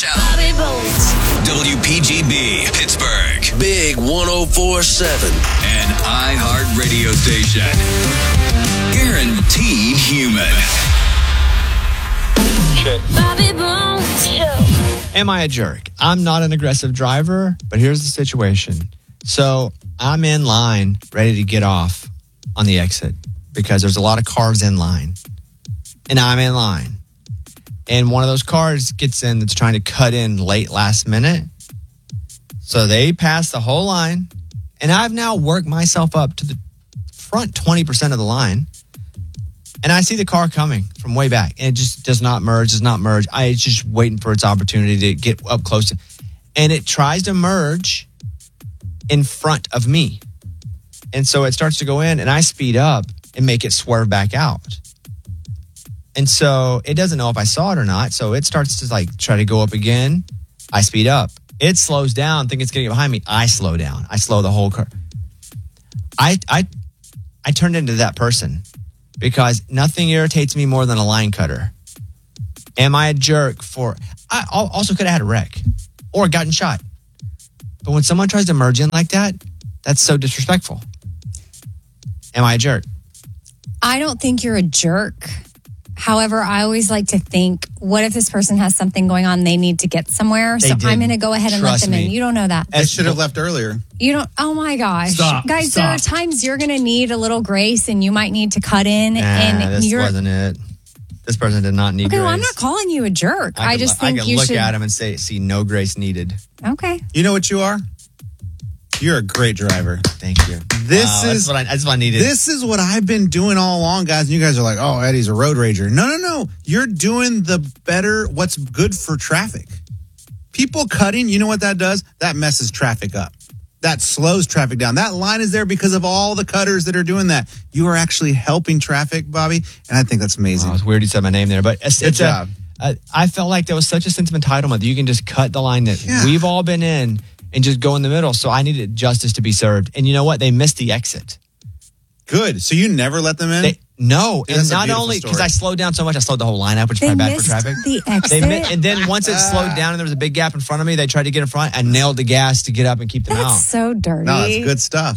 Show. Bobby Bones. WPGB, Pittsburgh. Big 104.7. An iHeart radio station. Guaranteed human. Bobby Bones Show. Am I a jerk? I'm not an aggressive driver, but here's the situation. So I'm in line, ready to get off on the exit because there's a lot of cars in line. And I'm in line. And one of those cars gets in that's trying to cut in late last minute. So they pass the whole line. And I've now worked myself up to the front 20% of the line. And I see the car coming from way back. And it just does not merge. It's just waiting for its opportunity to get up close. And it tries to merge in front of me. And so it starts to go in, and I speed up and make it swerve back out. And so it doesn't know if I saw it or not. So it starts to try to go up again. I speed up. It slows down, think it's going to get behind me. I slow down. I slow the whole car. I turned into that person. Because nothing irritates me more than a line cutter. Am I a jerk for... I also could have had a wreck. Or gotten shot. But when someone tries to merge in like that, that's so disrespectful. Am I a jerk? I don't think you're a jerk. However, I always like to think, what if this person has something going on, they need to get somewhere? So I'm going to go ahead and let them in. You don't know that. I should have left earlier. You don't, oh my gosh. Stop. Guys, there are times you're going to need a little grace and you might need to cut in. This wasn't it. This person did not need grace. Well, I'm not calling you a jerk. I just think you should. I can look at him and see no grace needed. Okay. You know what you are? You're a great driver. Thank you. That's what I needed. This is what I've been doing all along, guys. And you guys are like, oh, Eddie's a road rager. No. You're doing what's good for traffic. People cutting, you know what that does? That messes traffic up. That slows traffic down. That line is there because of all the cutters that are doing that. You are actually helping traffic, Bobby, and I think that's amazing. It's weird you said my name there, but Good job. I felt like there was such a sense of entitlement that you can just cut the line that we've all been in and just go in the middle. So I needed justice to be served. And you know what? They missed the exit. Good. So you never let them in? No. Yeah, and not only because I slowed down so much, I slowed the whole line up, which is probably bad for traffic. The exit? And then once it slowed down and there was a big gap in front of me, they tried to get in front. I nailed the gas to get up and keep them out. That's so dirty. No, it's good stuff.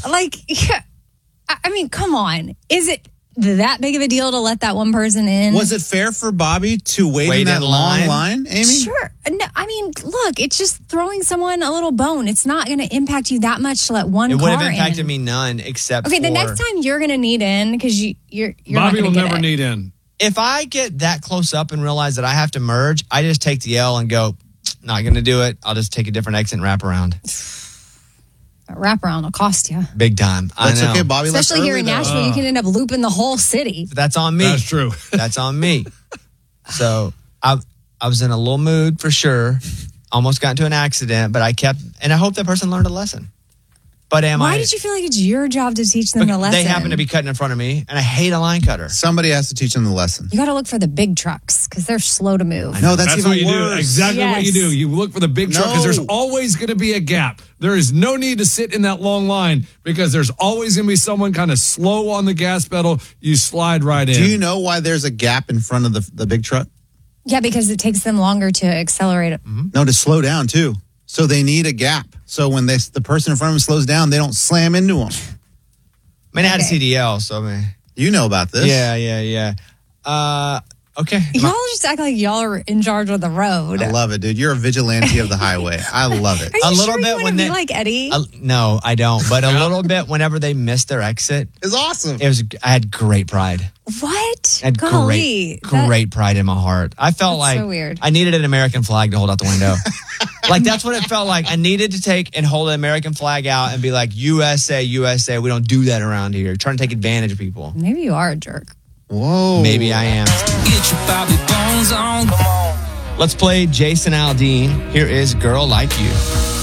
I mean, come on. Is it that big of a deal to let that one person in? Was it fair for Bobby to wait in that long line, Amy? Sure. No, I mean, look, it's just throwing someone a little bone. It's not going to impact you that much to let one car in. It would have impacted me none except the next time you're going to need in because you're Bobby not will never it. need in. If I get that close up and realize that I have to merge, I just take the L and go, not going to do it. I'll just take a different exit and wrap around. Wraparound will cost you. Big time. That's I know. Okay, Bobby. Especially here in Nashville, you can end up looping the whole city. That's on me. That's true. That's on me. So I was in a little mood for sure. Almost got into an accident, but and I hope that person learned a lesson. But why did you feel like it's your job to teach them the lesson? They happen to be cutting in front of me, and I hate a line cutter. Somebody has to teach them the lesson. You got to look for the big trucks because they're slow to move. No, that's even what you worse. do. Exactly what you do. You look for the big truck because there's always going to be a gap. There is no need to sit in that long line because there's always going to be someone kind of slow on the gas pedal. You slide right in. Do you know why there's a gap in front of the big truck? Yeah, because it takes them longer to accelerate it. Mm-hmm. No, to slow down too. So they need a gap. So when the person in front of them slows down, they don't slam into them. I mean, I had a CDL, so I mean... You know about this. Yeah. Okay. Y'all just act like y'all are in charge of the road. I love it, dude. You're a vigilante of the highway. I love it. Are you sure you want to be like Eddie? No, I don't. But a little bit whenever they missed their exit. It's awesome. I had great pride. What? I had great pride in my heart. I felt like so weird. I needed an American flag to hold out the window. Like, that's what it felt like. I needed to take and hold an American flag out and be like, USA, USA. We don't do that around here. Trying to take advantage of people. Maybe you are a jerk. Whoa. Maybe I am. Get your Bobby Bones on. Come on. Let's play Jason Aldean. Here is Girl Like You.